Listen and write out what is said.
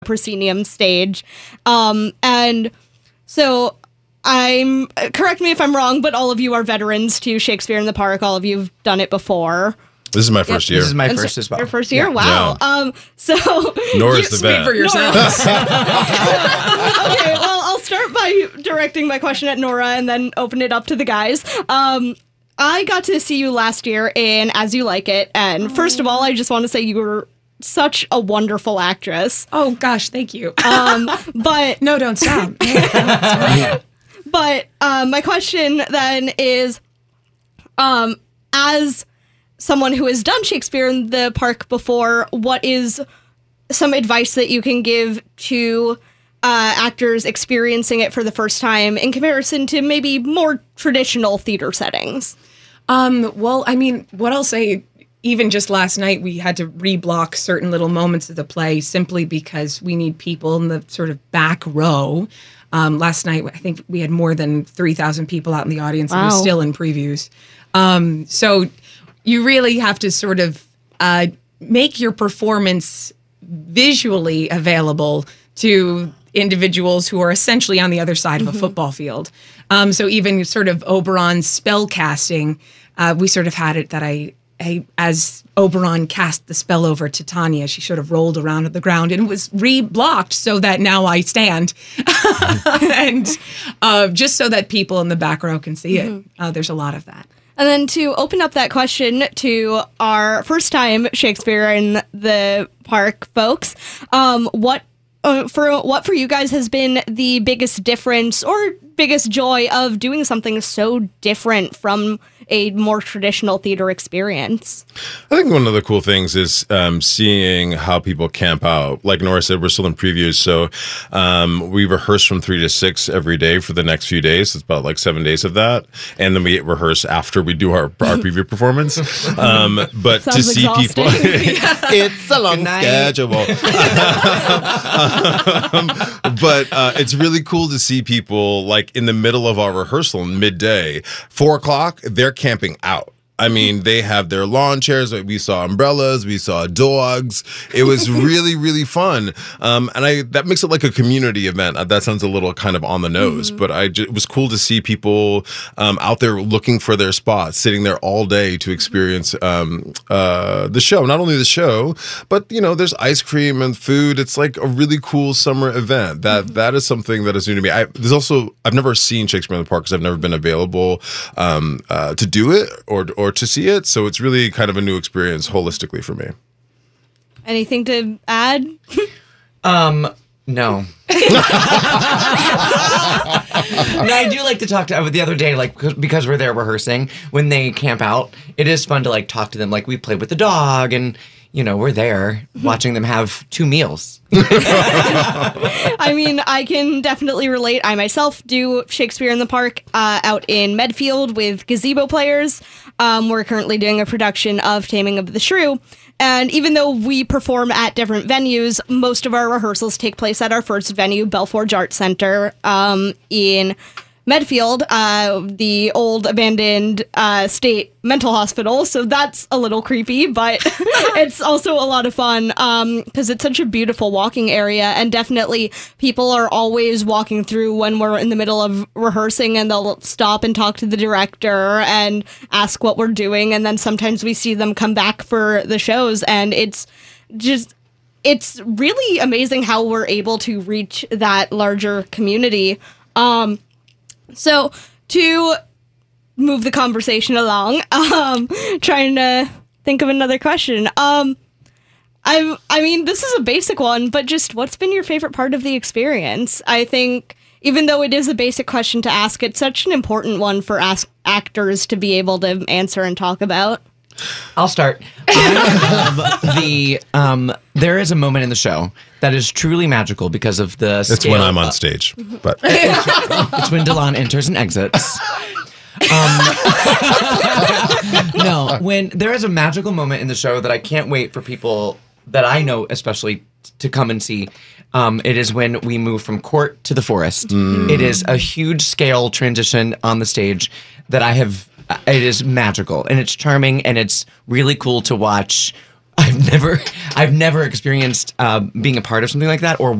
proscenium stage. And so correct me if I'm wrong, but all of you are veterans to Shakespeare in the Park. All of you have done it before. This is my first year. This is my first as well. Your first year? Yeah. Wow. Yeah. So Nora's the vet. Speak for yourselves. Okay, well, I'll start by directing my question at Nora and then open it up to the guys. I got to see you last year in As You Like It, and first of all, I just want to say you were such a wonderful actress. Oh, gosh, thank you. But No, don't stop. But my question then is, as someone who has done Shakespeare in the Park before, what is some advice that you can give to actors experiencing it for the first time in comparison to maybe more traditional theater settings? Well, I mean, what I'll say, even just last night, we had to reblock certain little moments of the play simply because we need people in the sort of back row. Last night, I think we had more than 3,000 people out in the audience. Wow. It was still in previews. So you really have to sort of make your performance visually available to individuals who are essentially on the other side of a football field. So even sort of Oberon's spell casting, we sort of had it that I as Oberon cast the spell over to Tanya, she sort of rolled around at the ground and was re-blocked so that now I stand. And just so that people in the back row can see it. There's a lot of that. And then to open up that question to our first time Shakespeare in the Park folks, what for you guys has been the biggest difference or biggest joy of doing something so different from a more traditional theater experience? I think one of the cool things is seeing how people camp out. Like Nora said, we're still in previews, so we rehearse from 3 to 6 every day for the next few days. It's about like 7 days of that, and then we rehearse after we do our preview performance. But Sounds to see exhausting. people, it's a long schedule. But it's really cool to see people like in the middle of our rehearsal, midday, 4 o'clock, they're camping out. I mean, they have their lawn chairs. We saw umbrellas. We saw dogs. It was really, really fun. And that makes it like a community event. That sounds a little kind of on the nose, but it was cool to see people out there looking for their spots, sitting there all day to experience the show. Not only the show, but, there's ice cream and food. It's like a really cool summer event. That is something that is new to me. I've never seen Shakespeare in the Park because I've never been available to do it or to see it, so it's really kind of a new experience holistically for me. Anything to add? No. No, I do like to talk to the other day, like because we're there rehearsing. When they camp out, it is fun to like talk to them. Like we played with the dog, and we're there watching them have 2 meals. I mean, I can definitely relate. I myself do Shakespeare in the Park out in Medfield with gazebo players. We're currently doing a production of Taming of the Shrew. And even though we perform at different venues, most of our rehearsals take place at our first venue, Belforge Arts Center, in Medfield, the old abandoned state mental hospital. So that's a little creepy, but it's also a lot of fun because it's such a beautiful walking area. And definitely people are always walking through when we're in the middle of rehearsing, and they'll stop and talk to the director and ask what we're doing. And then sometimes we see them come back for the shows, and it's really amazing how we're able to reach that larger community. So to move the conversation along, trying to think of another question. I mean, this is a basic one, but just what's been your favorite part of the experience? I think even though it is a basic question to ask, it's such an important one for actors to be able to answer and talk about. I'll start. There is a moment in the show that is truly magical because of the It's when I'm on stage, but it's when Delon enters and exits. No, when there is a magical moment in the show that I can't wait for people that I know especially to come and see. It is when we move from court to the forest. It is a huge scale transition on the stage that it is magical, and it's charming, and it's really cool to watch. I've I've never experienced being a part of something like that or